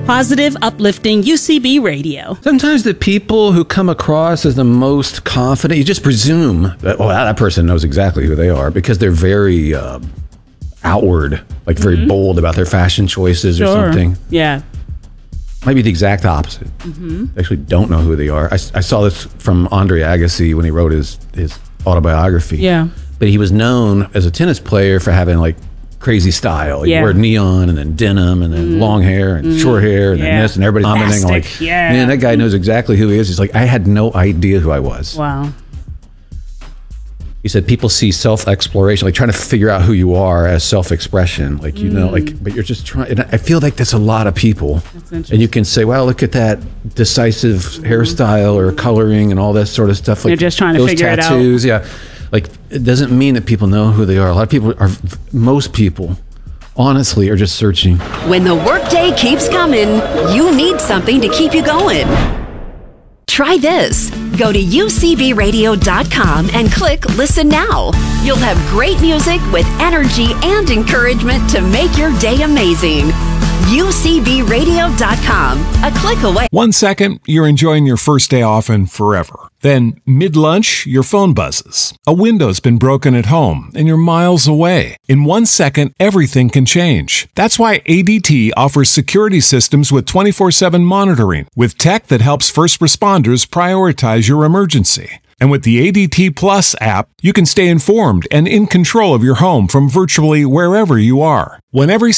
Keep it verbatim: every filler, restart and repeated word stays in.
Positive, uplifting U C B radio. Sometimes the people who come across as the most confident, you just presume that, well, that person knows exactly who they are because they're very uh, outward, like very mm-hmm. bold about their fashion choices sure. or something. Yeah. Might be the exact opposite. Mm-hmm. They actually don't know who they are. I, I saw this from Andre Agassi when he wrote his, his autobiography. Yeah. But he was known as a tennis player for having like crazy style. He yeah. wore neon and then denim and then mm. long hair and mm. short hair and yeah. then this and everybody's commenting like, yeah. man, that guy knows exactly who he is. He's like, I had no idea who I was. Wow. He said people see self-exploration, like trying to figure out who you are as self-expression. Like, you mm. know, like, but you're just trying, and I feel like that's a lot of people. And you can say, well, look at that decisive mm. hairstyle or coloring and all that sort of stuff. Like you're just trying to figure tattoos, it out. Yeah. Like, it doesn't mean that people know who they are. A lot of people are, most people, honestly, are just searching. When the workday keeps coming, you need something to keep you going. Try this. Go to U C B radio dot com and click Listen Now. You'll have great music with energy and encouragement to make your day amazing. U C B radio dot com. A click away. One second, you're enjoying your first day off and forever. Then, mid-lunch, your phone buzzes. A window's been broken at home, and you're miles away. In one second, everything can change. That's why A D T offers security systems with twenty-four seven monitoring, with tech that helps first responders prioritize your emergency. And with the A D T Plus app, you can stay informed and in control of your home from virtually wherever you are. When every